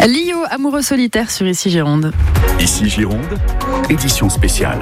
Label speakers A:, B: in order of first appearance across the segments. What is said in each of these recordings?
A: Lio, amoureux solitaire sur Ici Gironde.
B: Ici Gironde, édition spéciale.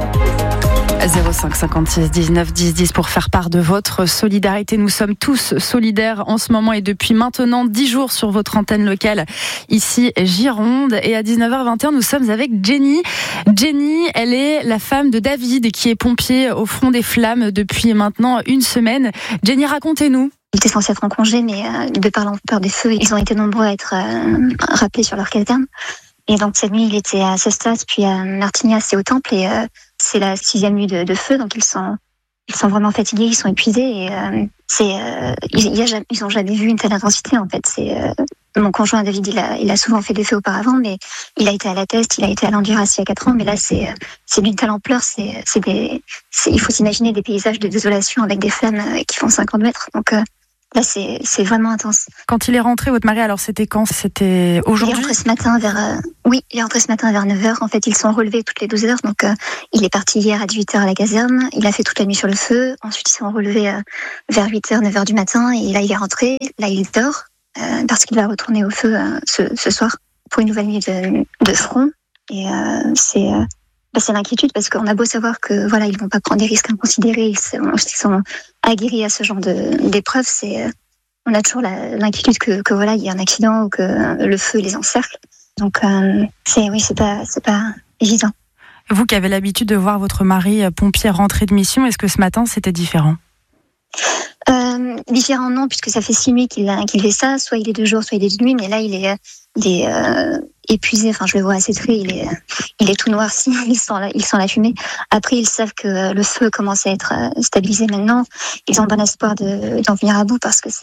A: 05 56 19 10 10 pour faire part de votre solidarité. Nous sommes tous solidaires en ce moment et depuis maintenant 10 jours sur votre antenne locale ici Gironde. Et à 19h21, nous sommes avec Jenny. Jenny, elle est la femme de David qui est pompier au front des flammes depuis maintenant une semaine. Jenny, racontez-nous.
C: Il était censé être en congé, mais de par l'ampleur des feux, ils ont été nombreux à être rappelés sur leur caserne. Et donc cette nuit, il était à Sestas, puis à Martignas et au Temple. Et c'est la 6e nuit de feu, donc ils sont vraiment fatigués, ils sont épuisés. Et ils ont jamais vu une telle intensité en fait. Mon conjoint David, il a souvent fait des feux auparavant, mais il a été à la Teste, il a été à l'Endurance il y a 4 ans, mais là c'est d'une telle ampleur, il faut s'imaginer des paysages de désolation avec des flammes qui font 50 mètres. Donc là, c'est vraiment intense.
A: Quand il est rentré, votre mari, alors c'était quand? C'était aujourd'hui?
C: Il est rentré ce matin vers 9h. En fait, ils sont relevés toutes les 12 heures. Donc, il est parti hier à 18h à la caserne. Il a fait toute la nuit sur le feu. Ensuite, ils sont relevés vers 8h, 9h du matin. Et là, il est rentré. Là, il dort parce qu'il va retourner au feu ce soir pour une nouvelle nuit de front. Et c'est l'inquiétude parce qu'on a beau savoir que voilà, ils vont pas prendre des risques inconsidérés, ils sont aguerris à ce genre d'épreuves. On a toujours l'inquiétude que voilà, il y a un accident ou que le feu les encercle. Donc c'est pas évident.
A: Vous qui avez l'habitude de voir votre mari pompier rentrer de mission, est-ce que ce matin c'était différent?
C: Différent non, puisque ça fait 6 nuits qu'il fait ça. Soit il est de jour, soit il est de nuit. Mais là, il est épuisé. Enfin, je le vois assez trait. Il est tout noirci. Il sent la fumée. Après, ils savent que le feu commence à être stabilisé maintenant. Ils ont bon espoir d'en venir à bout parce que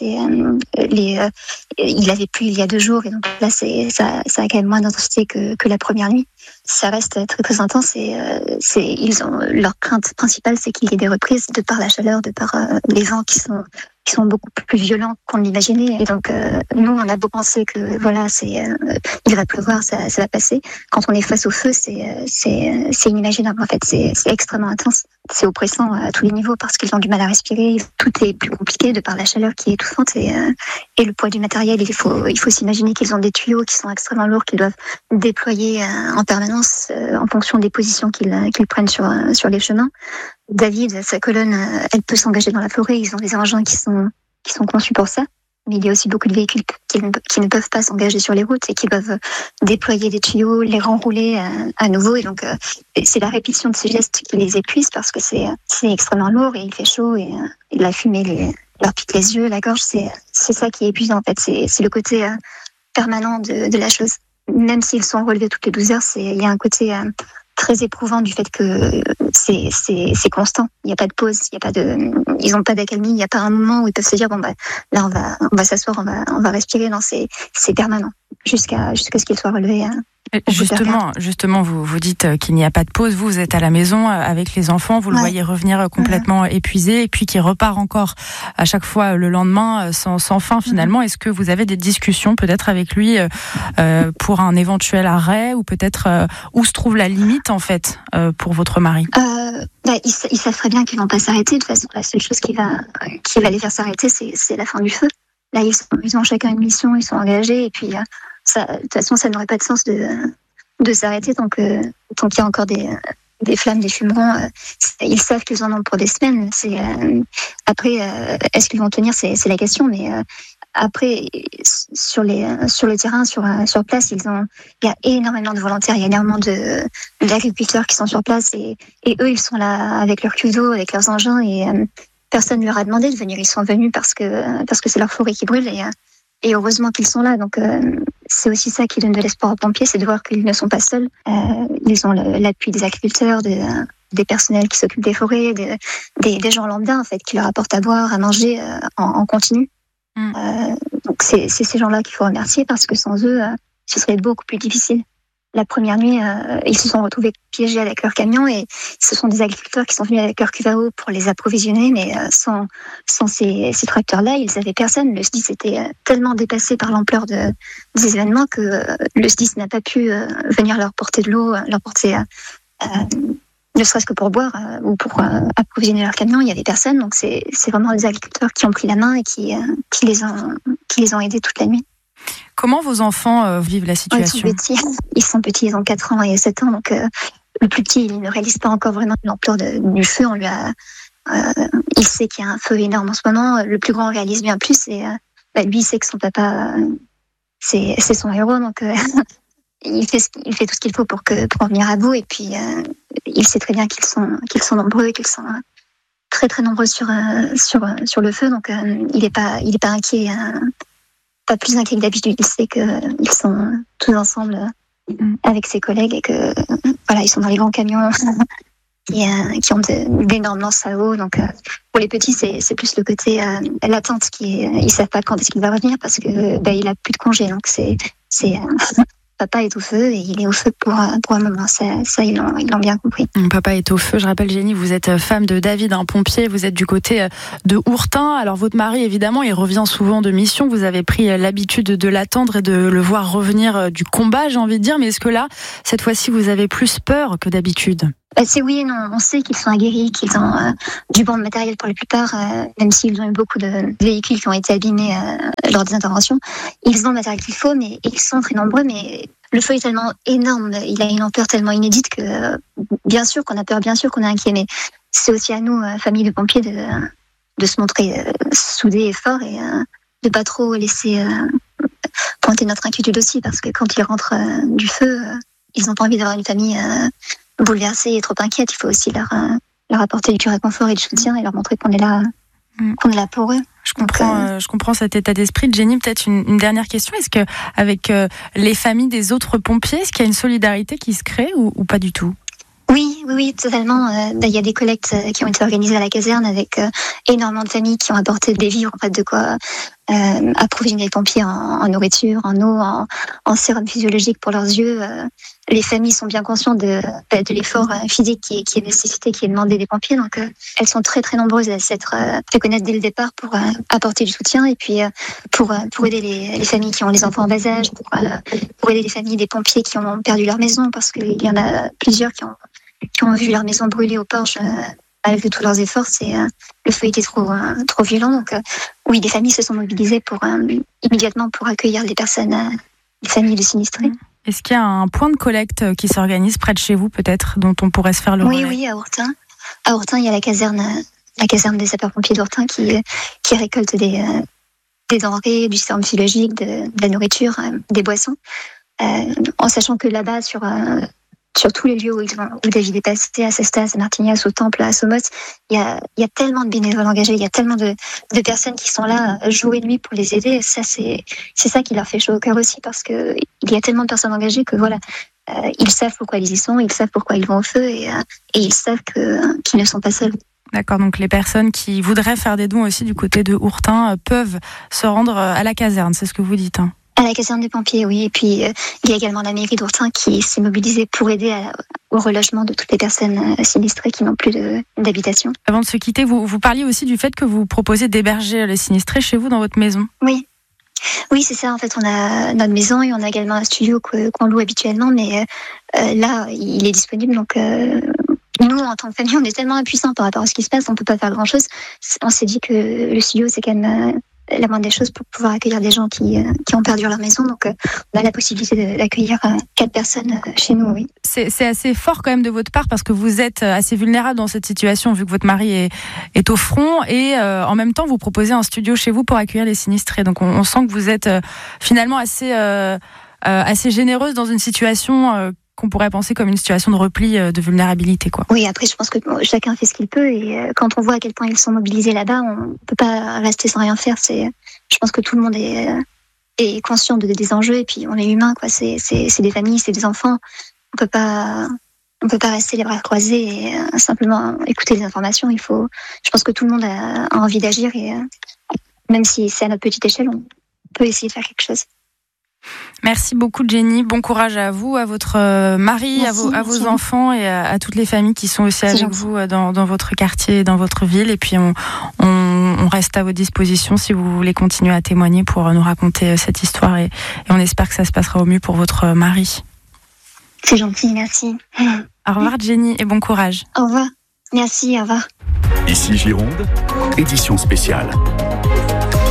C: il avait plu il y a 2 jours et donc là, ça a quand même moins d'intensité que la première nuit. Ça reste très très intense et leur crainte principale, c'est qu'il y ait des reprises de par la chaleur, de par les vents qui sont beaucoup plus violents qu'on l'imaginait. Et donc, nous, on a beau penser que voilà, il va pleuvoir, ça va passer. Quand on est face au feu, c'est inimaginable en fait. C'est extrêmement intense. C'est oppressant à tous les niveaux parce qu'ils ont du mal à respirer. Tout est plus compliqué de par la chaleur qui est étouffante et le poids du matériel. Il faut s'imaginer qu'ils ont des tuyaux qui sont extrêmement lourds, qu'ils doivent déployer en permanence en fonction des positions qu'ils prennent sur les chemins. David, sa colonne, elle peut s'engager dans la forêt. Ils ont des engins qui sont conçus pour ça. Mais il y a aussi beaucoup de véhicules qui ne peuvent pas s'engager sur les routes et qui doivent déployer des tuyaux, les renrouler à nouveau. Et donc, c'est la répétition de ces gestes qui les épuise parce que c'est extrêmement lourd et il fait chaud et la fumée leur pique les yeux, la gorge. C'est ça qui est épuisant en fait. C'est le côté permanent de la chose. Même s'ils sont relevés toutes les 12 heures, il y a un côté très éprouvant du fait que c'est constant. Il n'y a pas de pause, ils n'ont pas d'accalmie, il n'y a pas un moment où ils peuvent se dire là on va s'asseoir, on va respirer. Non, c'est permanent jusqu'à ce qu'ils soient relevés.
A: Justement, vous dites qu'il n'y a pas de pause. Vous êtes à la maison avec les enfants, vous le voyez revenir complètement épuisé et puis qui repart encore à chaque fois le lendemain sans fin finalement. Est-ce que vous avez des discussions peut-être avec lui pour un éventuel arrêt ou peut-être où se trouve la limite en fait pour votre mari?
C: Ils savent très bien qu'ils vont pas s'arrêter. De toute façon, la seule chose qui va les faire s'arrêter, c'est la fin du feu. Là, ils ont chacun une mission, ils sont engagés et puis de toute façon, ça n'aurait pas de sens de s'arrêter tant qu'il y a encore des flammes, des fumerons. Ils savent qu'ils en ont pour des semaines. Après, est-ce qu'ils vont tenir, c'est la question. Mais après, sur le terrain, sur place, il y a énormément de volontaires, il y a énormément d'agriculteurs qui sont sur place et eux, ils sont là avec leurs cuveaux, avec leurs engins et personne ne leur a demandé de venir. Ils sont venus parce que c'est leur forêt qui brûle et heureusement qu'ils sont là. Donc, c'est aussi ça qui donne de l'espoir aux pompiers, c'est de voir qu'ils ne sont pas seuls. Ils ont l'appui des agriculteurs, des personnels qui s'occupent des forêts, des gens lambda, en fait, qui leur apportent à boire, à manger en continu. Donc, c'est ces gens-là qu'il faut remercier parce que sans eux, ce serait beaucoup plus difficile. La première nuit, ils se sont retrouvés piégés avec leur camion et ce sont des agriculteurs qui sont venus avec leur cuve à eau pour les approvisionner, mais sans ces tracteurs-là, ils n'avaient personne. Le SDIS était tellement dépassé par l'ampleur des événements que le SDIS n'a pas pu venir leur porter de l'eau, leur porter ne serait-ce que pour boire ou pour approvisionner leur camion. Il n'y avait personne, donc c'est vraiment les agriculteurs qui ont pris la main et qui les ont aidés toute la nuit.
A: Comment vos enfants vivent la situation ?
C: Ils sont petits, ils ont 4 ans et 7 ans, donc le plus petit, il ne réalise pas encore vraiment l'ampleur du feu. Il sait qu'il y a un feu énorme en ce moment. Le plus grand réalise bien plus, et lui, il sait que son papa, c'est son héros, donc il fait tout ce qu'il faut pour en venir à bout. Et puis, il sait très bien qu'ils sont nombreux, qu'ils sont très très nombreux sur le feu, donc il est pas inquiet, pas plus inquiet que d'habitude. Il sait qu'ils sont tous ensemble avec ses collègues et que ils sont dans les grands camions qui ont d'énormes lances à eau. Donc pour les petits, c'est plus le côté l'attente ils savent pas quand est-ce qu'il va revenir parce que il a plus de congé, donc c'est papa est au feu et il est au feu pour un moment. Ça ils l'ont bien compris.
A: Papa est au feu. Je rappelle, Jenny, vous êtes femme de David, un pompier. Vous êtes du côté de Hourtin. Alors votre mari, évidemment, il revient souvent de mission. Vous avez pris l'habitude de l'attendre et de le voir revenir du combat, j'ai envie de dire. Mais est-ce que là, cette fois-ci, vous avez plus peur que d'habitude ?
C: C'est oui et non. On sait qu'ils sont aguerris, qu'ils ont du bon matériel pour la plupart, même s'ils ont eu beaucoup de véhicules qui ont été abîmés lors des interventions. Ils ont le matériel qu'il faut, mais ils sont très nombreux. Mais le feu est tellement énorme, il a une ampleur tellement inédite que bien sûr qu'on a peur, bien sûr qu'on est inquiet. Mais c'est aussi à nous, famille de pompiers, de se montrer soudés et forts et de pas trop laisser pointer notre inquiétude aussi, parce que quand ils rentrent du feu, ils n'ont pas envie d'avoir une famille bouleversée et trop inquiète. Il faut aussi leur apporter du réconfort et du soutien et leur montrer qu'on est là pour eux.
A: Je comprends cet état d'esprit. Jenny, peut-être une dernière question. Est-ce que avec les familles des autres pompiers, est-ce qu'il y a une solidarité qui se crée ou pas du tout ?
C: Oui, totalement. Il y a des collectes qui ont été organisées à la caserne avec énormément de familles qui ont apporté des vivres, en fait, de quoi approvisionner les pompiers en nourriture, en eau, en sérum physiologique pour leurs yeux. Les familles sont bien conscientes de l'effort physique qui est nécessité, qui est demandé des pompiers. Donc, elles sont très très nombreuses à s'être fait connaître dès le départ pour apporter du soutien et puis pour aider les familles qui ont les enfants en bas âge, pour aider les familles des pompiers qui ont perdu leur maison, parce qu'il y en a plusieurs qui ont vu leur maison brûler au porche malgré tous leurs efforts. Le feu était trop violent. Donc, oui, les familles se sont mobilisées immédiatement pour accueillir les familles de sinistrés.
A: Est-ce qu'il y a un point de collecte qui s'organise près de chez vous, peut-être, dont on pourrait se faire le relais ?
C: Oui, à Hourtin. À Hourtin, il y a la caserne des sapeurs-pompiers d'Hourtin qui récolte des denrées, du sérum physiologique, de la nourriture, des boissons. En sachant que là-bas, sur tous les lieux où David est passé, à Cestas, à Martignas, au Temple, à Somos, il y a tellement de bénévoles engagés, il y a tellement de personnes qui sont là jour et nuit pour les aider. Ça, c'est ça qui leur fait chaud au cœur aussi, parce que il y a tellement de personnes engagées que ils savent pourquoi ils y sont, ils savent pourquoi ils vont au feu et ils savent qu'ils ne sont pas seuls.
A: D'accord, donc les personnes qui voudraient faire des dons aussi du côté de Hourtin peuvent se rendre à la caserne, c'est ce que vous dites, hein ?
C: À la caserne des pompiers, oui. Et puis, il y a également la mairie d'Hourtin qui s'est mobilisée pour aider au relogement de toutes les personnes sinistrées qui n'ont plus d'habitation.
A: Avant de se quitter, vous parliez aussi du fait que vous proposez d'héberger les sinistrés chez vous dans votre maison.
C: Oui, c'est ça. En fait, on a notre maison et on a également un studio qu'on loue habituellement. Mais là, il est disponible. Donc, nous, en tant que famille, on est tellement impuissants par rapport à ce qui se passe. On ne peut pas faire grand-chose. On s'est dit que le studio, c'est quand même la moindre des choses pour pouvoir accueillir des gens qui ont perdu leur maison. Donc, on a la possibilité d'accueillir 4 personnes chez nous, oui.
A: C'est assez fort quand même de votre part, parce que vous êtes assez vulnérable dans cette situation, vu que votre mari est au front, et en même temps, vous proposez un studio chez vous pour accueillir les sinistrés. Donc, on sent que vous êtes finalement assez généreuse dans une situation qu'on pourrait penser comme une situation de repli, de vulnérabilité, quoi.
C: Oui, après, je pense que chacun fait ce qu'il peut, et quand on voit à quel point ils sont mobilisés là-bas, on peut pas rester sans rien faire. Je pense que tout le monde est conscient des enjeux, et puis on est humain, quoi. C'est des familles, c'est des enfants. On peut pas rester les bras croisés et simplement écouter les informations. Je pense que tout le monde a envie d'agir, et même si c'est à notre petite échelle, on peut essayer de faire quelque chose.
A: Merci beaucoup, Jenny. Bon courage à vous, à votre mari, merci, à vos enfants et à toutes les familles qui sont aussi avec vous dans votre quartier, dans votre ville. Et puis on reste à votre disposition si vous voulez continuer à témoigner pour nous raconter cette histoire. Et on espère que ça se passera au mieux pour votre mari.
C: C'est gentil, merci.
A: Au revoir, Jenny, et bon courage.
C: Au revoir. Merci, au revoir.
B: Ici Gironde, édition spéciale.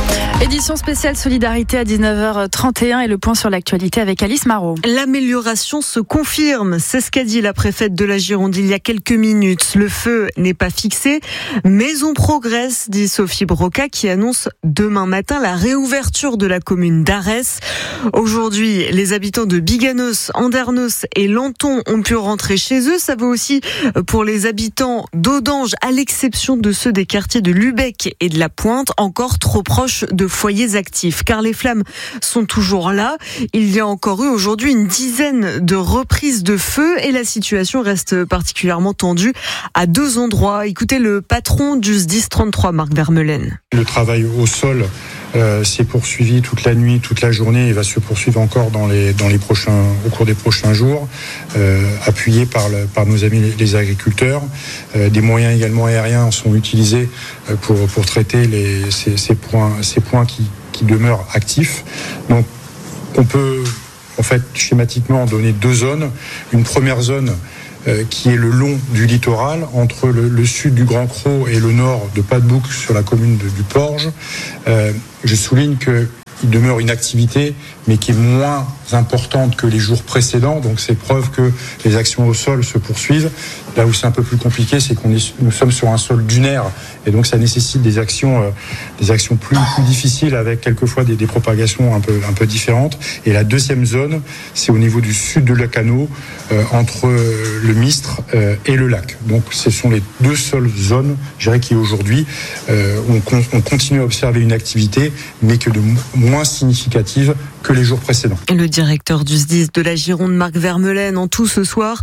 A: Édition spéciale Solidarité à 19h31 et le point sur l'actualité avec Alice Marot.
D: L'amélioration se confirme, c'est ce qu'a dit la préfète de la Gironde il y a quelques minutes. Le feu n'est pas fixé, mais on progresse, dit Sophie Broca, qui annonce demain matin la réouverture de la commune d'Arès. Aujourd'hui, les habitants de Biganos, Andernos et Lanton ont pu rentrer chez eux. Ça vaut aussi pour les habitants d'Audange, à l'exception de ceux des quartiers de Lubec et de la Pointe, encore trop proches de foyers actifs, car les flammes sont toujours là. Il y a encore eu aujourd'hui une dizaine de reprises de feu et la situation reste particulièrement tendue à 2 endroits. Écoutez le patron du SDIS 33, Marc Vermeulen.
E: Le travail au sol s'est poursuivi toute la nuit, toute la journée et va se poursuivre encore au cours des prochains jours, appuyé par nos amis les agriculteurs. Des moyens également aériens sont utilisés pour traiter ces points qui demeurent actifs. Donc on peut en fait schématiquement donner 2 zones. Une première zone qui est le long du littoral, entre le sud du Grand Cros et le nord de Pas-de-Bouc sur la commune du Porge. Je souligne qu'il demeure une activité, mais qui est moins importante que les jours précédents. Donc c'est preuve que les actions au sol se poursuivent. Là où c'est un peu plus compliqué, c'est nous sommes sur un sol dunaire, et donc ça nécessite des actions plus difficiles, avec quelquefois des propagations un peu différentes. Et la deuxième zone, c'est au niveau du sud de Lacano, entre le Mistre et le lac. Donc ce sont les 2 seules zones, je dirais, qui aujourd'hui on continue à observer une activité, mais que de moins significative que les jours précédents.
D: Le directeur du SDIS de la Gironde, Marc Vermeulen, en tout ce soir,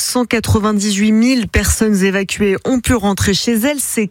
D: 198 000 personnes évacuées ont pu rentrer chez elles. C'est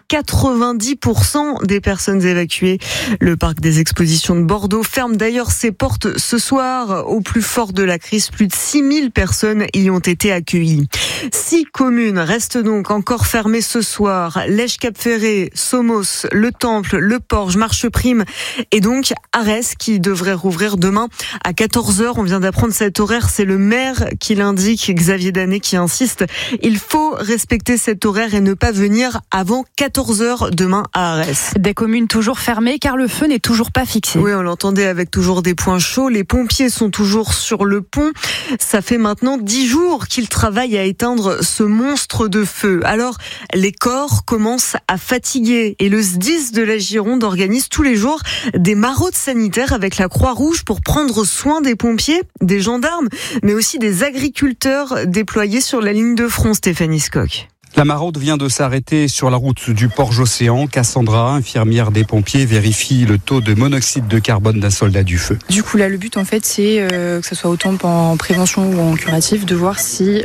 D: 90% des personnes évacuées. Le parc des expositions de Bordeaux ferme d'ailleurs ses portes ce soir. Au plus fort de la crise, plus de 6 000 personnes y ont été accueillies. 6 communes restent donc encore fermées ce soir. Lège-Cap-Ferré, Somos, Le Temple, Le Porge, Marcheprime et donc Arès qui devrait rouvrir demain à 14h. On vient d'apprendre cet horaire. C'est le maire qui l'indique, Xavier Danet, qui insiste. Il faut respecter cet horaire et ne pas venir avant 14h demain à Arès.
A: Des communes toujours fermées car le feu n'est toujours pas fixé.
D: Oui, on l'entendait, avec toujours des points chauds. Les pompiers sont toujours sur le pont. Ça fait maintenant 10 jours qu'ils travaillent à éteindre ce monstre de feu. Alors, les corps commencent à fatiguer et le SDIS de la Gironde organise tous les jours des maraudes sanitaires avec la Croix-Rouge pour prendre soin des pompiers, des gendarmes, mais aussi des agriculteurs déployés sur la ligne de front, Stéphanie Skock.
F: La maraude vient de s'arrêter sur la route du Porge-Océan. Cassandra, infirmière des pompiers, vérifie le taux de monoxyde de carbone d'un soldat du feu.
G: Du coup, là, le but, en fait, c'est que ce soit autant en prévention ou en curatif, de voir si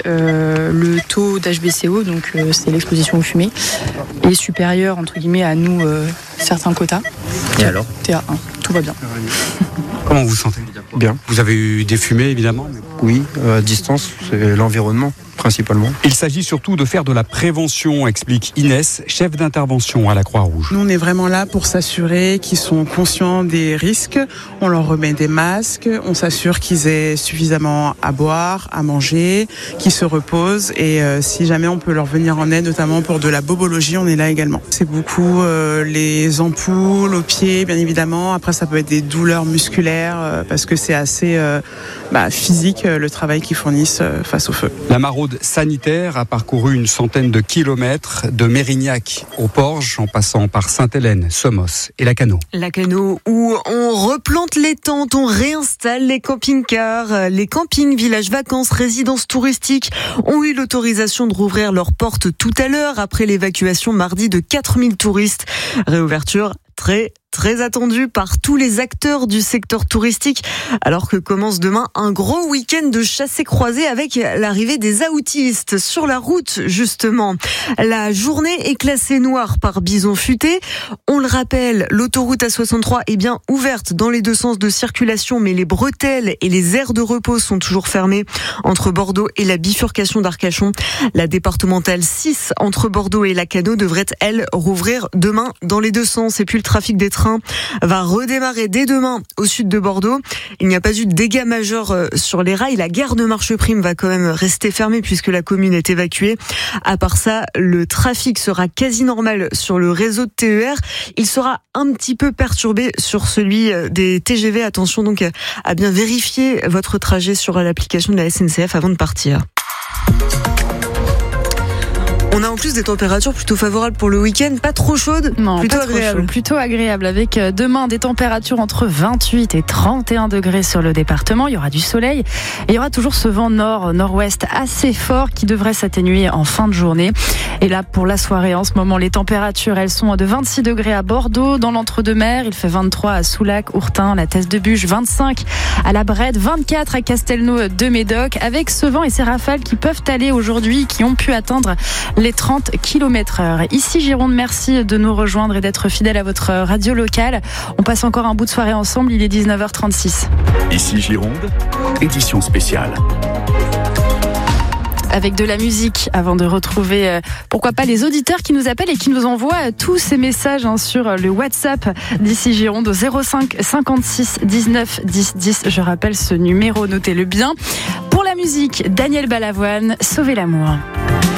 G: le taux d'HBCO, donc c'est l'exposition aux fumées, est supérieur, entre guillemets, à nous, certains quotas.
F: Et alors ?
G: TA1, tout va bien.
F: Comment vous vous sentez ?
H: Bien.
F: Vous avez eu des fumées, évidemment ?
H: Oui, à distance, c'est l'environnement, principalement.
F: Il s'agit surtout de faire de la prévention, explique Inès, chef d'intervention à la Croix-Rouge.
I: Nous, on est vraiment là pour s'assurer qu'ils sont conscients des risques. On leur remet des masques, on s'assure qu'ils aient suffisamment à boire, à manger, qu'ils se reposent. Et si jamais on peut leur venir en aide, notamment pour de la bobologie, on est là également. C'est beaucoup les ampoules aux pieds, bien évidemment. Après, ça peut être des douleurs musculaires parce que c'est assez physique le travail qu'ils fournissent face au feu.
F: La maraude sanitaire a parcouru une centaine de kilomètres de Mérignac au Porge en passant par Sainte-Hélène, Somos et Lacano.
D: Lacano où on replante les tentes, on réinstalle les camping-cars, les campings, villages vacances, résidences touristiques ont eu l'autorisation de rouvrir leurs portes tout à l'heure après l'évacuation mardi de 4000 touristes. Réouverture très attendu par tous les acteurs du secteur touristique, alors que commence demain un gros week-end de chassés-croisés avec l'arrivée des autistes sur la route, justement. La journée est classée noire par Bison Futé. On le rappelle, l'autoroute A63 est bien ouverte dans les 2 sens de circulation, mais les bretelles et les aires de repos sont toujours fermées entre Bordeaux et la bifurcation d'Arcachon. La départementale 6 entre Bordeaux et Lacano devrait, elle, rouvrir demain dans les 2 sens. Et puis le trafic des trains train va redémarrer dès demain au sud de Bordeaux. Il n'y a pas eu de dégâts majeurs sur les rails. La gare de Marcheprime va quand même rester fermée puisque la commune est évacuée. À part ça, le trafic sera quasi normal sur le réseau de TER. Il sera un petit peu perturbé sur celui des TGV. Attention donc à bien vérifier votre trajet sur l'application de la SNCF avant de partir. On a en plus des températures plutôt favorables pour le week-end, pas trop chaudes,
A: non,
D: plutôt
A: pas trop
D: agréables.
A: chaud, plutôt agréable avec demain des températures entre 28 et 31 degrés sur le département. Il y aura du soleil et il y aura toujours ce vent nord-nord-ouest assez fort qui devrait s'atténuer en fin de journée. Et là, pour la soirée, en ce moment, les températures, elles sont de 26 degrés à Bordeaux, dans l'Entre-deux-Mers. Il fait 23 à Soulac, Ourtin, la Thèse de Buge, 25 à la Brette, 24 à Castelnau de Médoc, avec ce vent et ces rafales qui peuvent aller aujourd'hui, qui ont pu atteindre les 30 km/h. Ici Gironde, merci de nous rejoindre et d'être fidèle à votre radio locale. On passe encore un bout de soirée ensemble, il est 19h36.
B: Ici Gironde, édition spéciale.
A: Avec de la musique avant de retrouver pourquoi pas les auditeurs qui nous appellent et qui nous envoient tous ces messages sur le WhatsApp d'Ici Gironde au 05 56 19 10 10. Je rappelle ce numéro, notez-le bien. Pour la musique, Daniel Balavoine, Sauver l'amour.